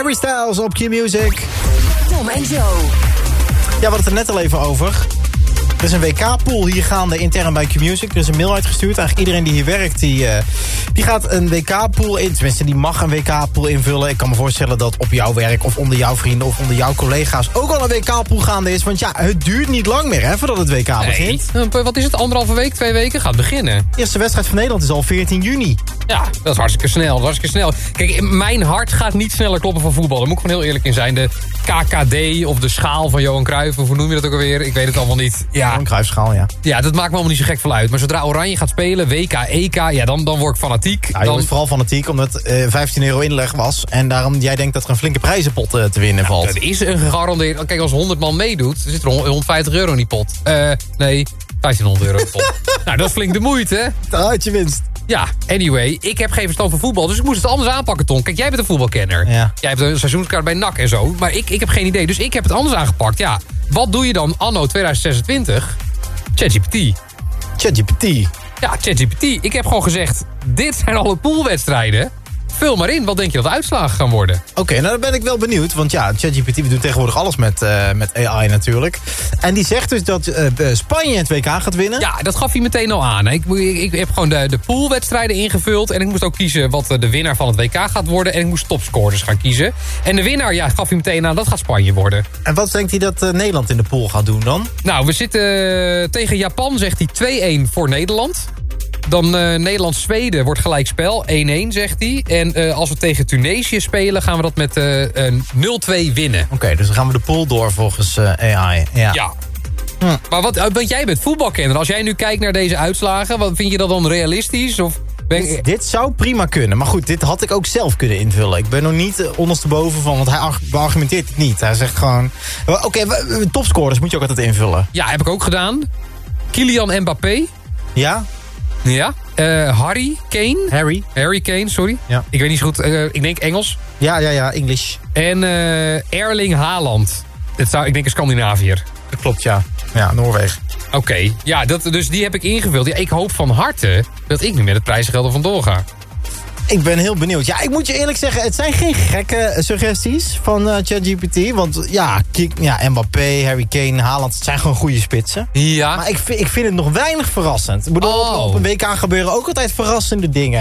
Harry Styles op Q-Music. Tom en Joe. Ja, we hadden het er net al even over. Er is een WK-pool hier gaande intern bij Q-Music. Er is een mail uitgestuurd. Eigenlijk iedereen die hier werkt, die gaat een WK-pool in. Tenminste, die mag een WK-pool invullen. Ik kan me voorstellen dat op jouw werk of onder jouw vrienden of onder jouw collega's ook al een WK-pool gaande is. Want ja, het duurt niet lang meer hè, voordat het WK begint. Wat is het, 1,5 week, 2 weken? Gaat beginnen. De eerste wedstrijd van Nederland is al 14 juni. Ja, dat is hartstikke snel. Kijk, mijn hart gaat niet sneller kloppen van voetbal. Daar moet ik gewoon heel eerlijk in zijn. De KKD of de schaal van Johan Cruijff, of hoe noem je dat ook alweer? Ik weet het allemaal niet. Ja, een Cruijffschaal, ja. Ja, dat maakt me allemaal niet zo gek veel uit. Maar zodra Oranje gaat spelen, WK, EK, ja, dan word ik fanatiek. Ja, je wordt vooral fanatiek omdat €15 inleg was. En daarom jij denkt dat er een flinke prijzenpot te winnen valt. Dat is een gegarandeerd. Kijk, als 100 man meedoet, dan zit er €150 in die pot. Nee, €1500 in de pot. Nou, dat is flink de moeite, hè? Daaruit je winst. Ja, anyway, ik heb geen verstand van voetbal, dus ik moest het anders aanpakken, Tom. Kijk, jij bent een voetbalkenner. Ja. Jij hebt een seizoenskaart bij NAC en zo, maar ik heb geen idee. Dus ik heb het anders aangepakt, ja. Wat doe je dan anno 2026? ChatGPT. ChatGPT. Ja, ChatGPT. Ik heb gewoon gezegd, dit zijn alle poolwedstrijden. Vul maar in, wat denk je dat de uitslagen gaan worden? Oké, nou dan ben ik wel benieuwd. Want ja, ChatGPT doet tegenwoordig alles met AI natuurlijk. En die zegt dus dat Spanje het WK gaat winnen. Ja, dat gaf hij meteen al aan. Ik heb gewoon de poolwedstrijden ingevuld. En ik moest ook kiezen wat de winnaar van het WK gaat worden. En ik moest topscorers gaan kiezen. En de winnaar, ja, gaf hij meteen aan, dat gaat Spanje worden. En wat denkt hij dat Nederland in de pool gaat doen dan? Nou, we zitten tegen Japan, zegt hij 2-1 voor Nederland. Dan Nederland-Zweden wordt gelijkspel, 1-1 zegt hij. En als we tegen Tunesië spelen, gaan we dat met 0-2 winnen. Oké, dus dan gaan we de pool door volgens AI. Ja. Maar want jij bent voetbalkenner. Als jij nu kijkt naar deze uitslagen, wat vind je dat dan realistisch? Of Dit zou prima kunnen. Maar goed, dit had ik ook zelf kunnen invullen. Ik ben nog niet ondersteboven van, want hij beargumenteert het niet. Hij zegt gewoon, oké, topscorers moet je ook altijd invullen. Ja, heb ik ook gedaan. Kylian Mbappé. Ja? Ja. Harry Kane, sorry. Ja. Ik weet niet zo goed. Ik denk Engels. Ja, English. En Erling Haaland. Ik denk een Scandinaviër. Dat klopt, ja. Ja, Noorwegen. Oké, ja, dus die heb ik ingevuld. Ja, ik hoop van harte dat ik nu met het prijzengeld ervan doorga. Ik ben heel benieuwd. Ja, ik moet je eerlijk zeggen, het zijn geen gekke suggesties van ChatGPT. Want ja, Mbappé, Harry Kane, Haaland, het zijn gewoon goede spitsen. Ja. Maar ik vind het nog weinig verrassend. Ik bedoel, op een WK gebeuren ook altijd verrassende dingen.